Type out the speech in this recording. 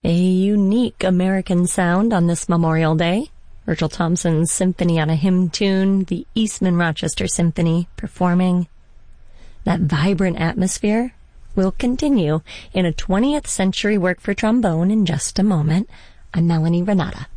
A unique American sound on this Memorial Day. Virgil Thompson's symphony on a hymn tune, the Eastman Rochester Symphony performing. That vibrant atmosphere will continue in a 20th century work for trombone in just a moment. I'm Melanie Renata.